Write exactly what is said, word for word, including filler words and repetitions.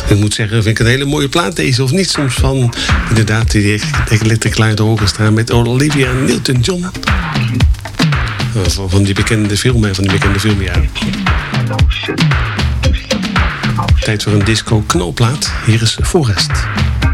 Ik moet zeggen, vind ik een hele mooie plaat deze, of niet? Soms van, inderdaad, die Electric Light Orchestra met Olivia Newton-John. Van, van die bekende film, van die bekende filmjaren. Tijd voor een disco knalplaat. Hier is Forrest.